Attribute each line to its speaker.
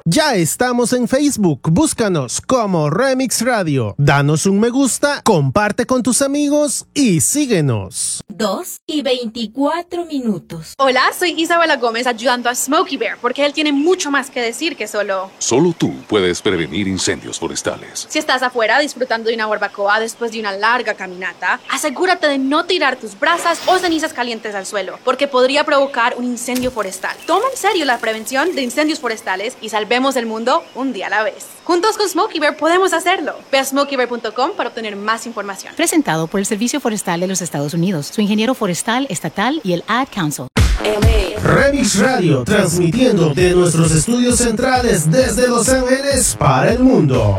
Speaker 1: Ya estamos en Facebook, búscanos como Remix Radio. Danos un me gusta, comparte con tus amigos y síguenos.
Speaker 2: 2:24.
Speaker 3: Hola, soy Isabela Gómez ayudando a Smokey Bear porque él tiene mucho más que decir que solo...
Speaker 4: Solo tú puedes prevenir incendios forestales.
Speaker 3: Si estás afuera disfrutando de una barbacoa después de una larga caminata, asegúrate de no tirar tus brasas o cenizas calientes al suelo porque podría provocar un incendio forestal. Toma en serio la prevención de incendios forestales y salvemos el mundo un día a la vez. Juntos con Smokey Bear podemos hacerlo. Ve a smokeybear.com para obtener más información.
Speaker 5: Presentado por el Servicio Forestal de los Estados Unidos, su ingeniero forestal estatal y el Ad Council.
Speaker 1: Remix Radio, transmitiendo de nuestros estudios centrales desde Los Ángeles para el mundo.